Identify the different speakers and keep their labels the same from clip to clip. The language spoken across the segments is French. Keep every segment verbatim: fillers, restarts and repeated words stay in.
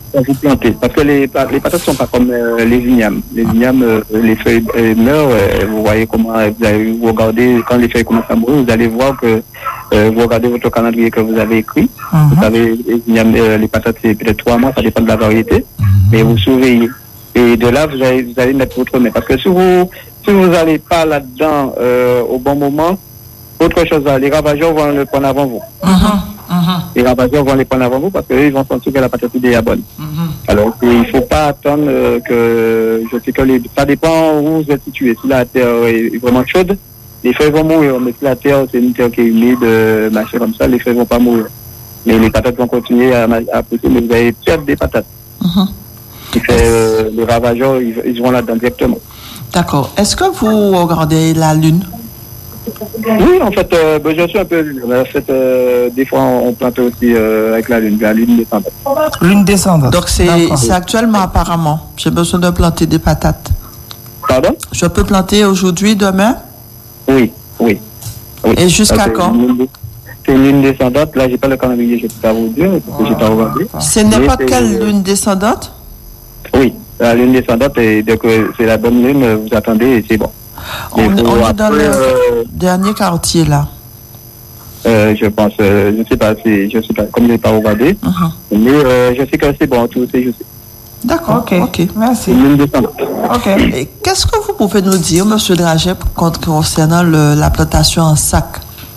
Speaker 1: quand vous plantez. Parce que les, les patates ne sont pas comme euh, les ignames. Les ignames, euh, les feuilles euh, meurent. Euh, vous voyez comment vous, allez, vous regardez, quand les feuilles commencent à mourir, vous allez voir que euh, vous regardez votre calendrier que vous avez écrit. Mm-hmm. Vous savez, les ignames, euh, les patates, c'est peut-être trois mois, ça dépend de la variété. Mm-hmm. Mais vous surveillez. Et de là, vous allez, vous allez mettre votre main. Parce que si vous si vous n'allez pas là-dedans euh, au bon moment, autre chose, les ravageurs vont le prendre avant vous. Mm-hmm. Uh-huh. Les ravageurs vont les prendre avant vous parce qu'eux vont sentir que la patate est bonne. Uh-huh. Alors il ne faut pas attendre euh, que je sais que les, ça dépend où vous êtes situé. Si la terre est vraiment chaude, les feuilles vont mourir. Mais si la terre c'est une terre qui est humide, euh, machin comme ça, les feuilles ne vont pas mourir. Mais les patates vont continuer à, à pousser, mais vous allez perdre des patates. Uh-huh. Et fait, euh, les ravageurs ils, ils vont là-dedans directement.
Speaker 2: D'accord. Est-ce que vous regardez la lune?
Speaker 1: Oui, en fait, euh, ben, je suis un peu lune. En fait, euh, des fois, on plante aussi euh, avec la lune, la lune descendante.
Speaker 3: Lune descendante.
Speaker 2: Donc, c'est, c'est actuellement, apparemment. J'ai besoin de planter des patates.
Speaker 1: Pardon?
Speaker 2: Je peux planter aujourd'hui, demain?
Speaker 1: Oui, oui. oui.
Speaker 2: Et jusqu'à
Speaker 1: c'est
Speaker 2: quand?
Speaker 1: Une, c'est une lune descendante. Là, j'ai pas le calendrier, je ne peux pas vous dire, parce que j'ai pas regardé.
Speaker 2: C'est n'importe quelle lune descendante?
Speaker 1: Oui, la lune descendante, et dès que c'est la bonne lune, vous attendez et c'est bon.
Speaker 2: On, on est dans le euh, dernier quartier là.
Speaker 1: Euh, je pense, euh, je ne sais pas si, je sais pas, comme je n'ai pas regardé, uh-huh. mais euh, je sais que c'est bon, tout c'est juste.
Speaker 3: D'accord, ok, ok, merci.
Speaker 2: Ok. Et qu'est-ce que vous pouvez nous dire, Monsieur Draget, concernant le, la plantation en sac?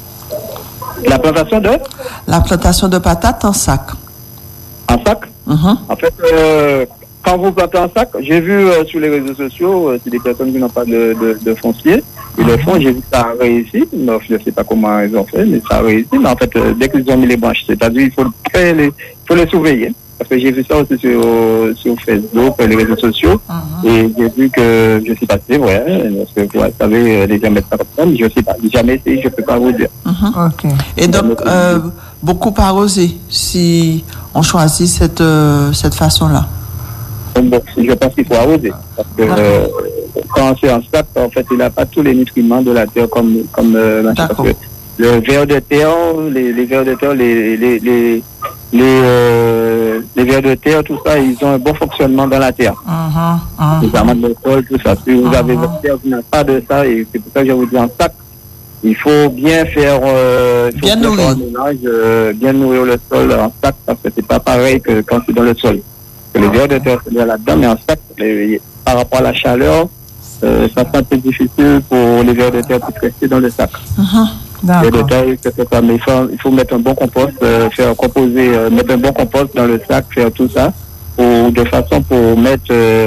Speaker 1: La plantation de?
Speaker 2: La plantation de patates en sac.
Speaker 1: En sac?
Speaker 2: Uh-huh.
Speaker 1: En fait. Euh, Quand vous plantez en sac, j'ai vu euh, sur les réseaux sociaux, euh, c'est des personnes qui n'ont pas de, de, de foncier. Ils le font, j'ai vu que ça a réussi. Non, je ne sais pas comment ils ont fait, mais ça a réussi. Mais en fait, euh, dès qu'ils ont mis les branches, c'est-à-dire il faut, les, faut les surveiller. Parce que j'ai vu ça aussi sur, sur Facebook, les réseaux sociaux. Uh-huh. Et j'ai vu que, je ne sais pas si c'est vrai, parce que vous savez, les gens mettent ça comme ça, mais je ne sais pas. Jamais essayé, je ne peux pas vous dire.
Speaker 2: Uh-huh. Okay. Et donc, euh, beaucoup arroser si on choisit cette, euh, cette façon-là.
Speaker 1: Bon, je pense qu'il faut arroser. Parce que euh, quand c'est en sac, en fait, il n'a pas tous les nutriments de la terre comme, comme euh, parce que le ver de terre, les, les vers de terre, les, les, les, les, euh, les vers de terre, tout ça, ils ont un bon fonctionnement dans la terre. Uh-huh, uh-huh. Les amants de sol, tout ça. Si vous uh-huh. avez votre terre, vous n'avez pas de ça, et c'est pour ça que je vous dis en sac, il faut bien faire, euh, il faut bien, bien nourrir. Faire un ménage, euh, bien nourrir le sol en sac, parce que c'est pas pareil que quand c'est dans le sol. Les vers de terre sont là-dedans, mais en sac, les, par rapport à la chaleur, euh, ça sera un peu difficile pour les vers de terre pour rester dans le sac. Uh-huh. Les vers de terre, c'est ça, mais il faut, il faut mettre un bon compost, euh, faire composer, euh, mettre un bon compost dans le sac, faire tout ça, pour, de façon pour mettre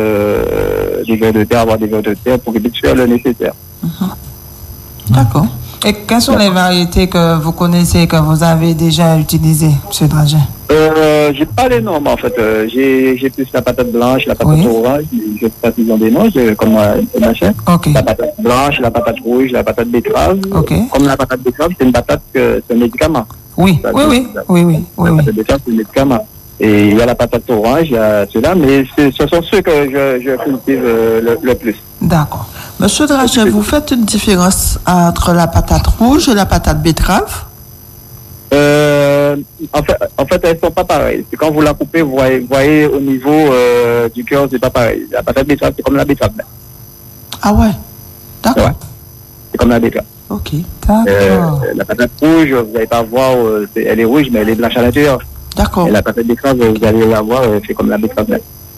Speaker 1: euh, des vers de terre, avoir des vers de terre pour faire le nécessaire.
Speaker 2: Uh-huh. D'accord.
Speaker 3: Et quelles sont les variétés que vous connaissez, que vous avez déjà utilisées, M. Draget?
Speaker 1: Euh, j'ai pas les noms, en fait. Euh, j'ai, j'ai plus la patate blanche, la patate oui. orange. Je sais pas s'ils ont des noms, comme euh, machin.
Speaker 3: Okay.
Speaker 1: La patate blanche, la patate rouge, la patate betterave.
Speaker 3: Okay.
Speaker 1: Comme la patate betterave, c'est une patate, que c'est un médicament.
Speaker 3: Oui, oui, oui, oui, oui, oui.
Speaker 1: La patate betterave, c'est un médicament. Et il y a la patate orange, il y a ceux-là, mais ce sont ceux que je, je cultive euh, le, le plus.
Speaker 2: D'accord. Monsieur Draget, vous faites une différence entre la patate rouge et la patate betterave?
Speaker 1: Euh, en fait, en fait, elles sont pas pareilles. C'est quand vous la coupez, vous voyez, vous voyez au niveau euh, du cœur, c'est pas pareil. La patate betterave, c'est comme la betterave.
Speaker 2: Ah ouais, d'accord. Ouais.
Speaker 1: C'est comme la betterave.
Speaker 2: Ok,
Speaker 3: d'accord.
Speaker 1: Euh, la patate rouge, vous n'allez pas voir, euh, elle est rouge, mais elle est blanche à l'intérieur.
Speaker 2: D'accord.
Speaker 1: Et la patate betterave, vous allez la voir, c'est comme la betterave.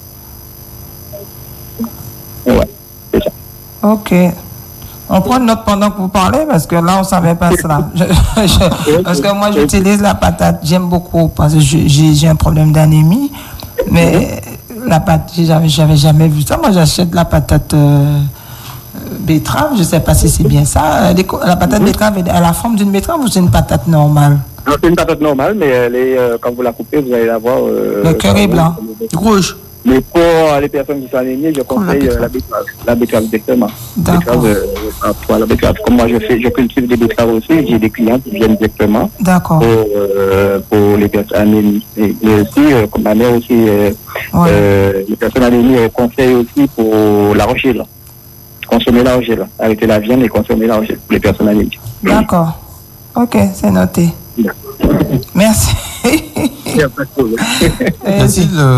Speaker 1: Ouais, c'est ça.
Speaker 3: Ok. On prend note pendant que vous parlez, parce que là, on ne savait pas cela. Je, je, parce que moi, j'utilise la patate, j'aime beaucoup, parce que j'ai, j'ai un problème d'anémie, mais la patate, j'avais, j'avais jamais vu ça. Moi, j'achète la patate euh, betterave, je ne sais pas si c'est bien ça. La patate betterave est à la forme d'une betterave ou c'est une patate normale?
Speaker 1: Non, c'est une patate normale, mais elle est, euh, quand vous la coupez, vous allez la voir. Euh,
Speaker 3: le cœur est blanc.
Speaker 2: Rouge.
Speaker 1: Mais pour les personnes qui sont anémiées, je conseille euh, la betterave. La betterave, directement.
Speaker 3: D'accord.
Speaker 1: Betterave, euh, la betterave. Comme moi, je fais, je cultive des betteraves aussi. J'ai des clients qui viennent directement.
Speaker 3: D'accord.
Speaker 1: Pour, euh, pour les personnes anémies. Et, et aussi, euh, comme ma mère aussi, euh, ouais. euh, les personnes anémies euh, conseillent aussi pour l'argile. Consommer l'argile. Arrêter la viande et consommer l'argile pour les personnes anémies.
Speaker 3: D'accord. Ok, c'est noté. Merci.
Speaker 1: Il n'y a pas de problème.
Speaker 4: Merci.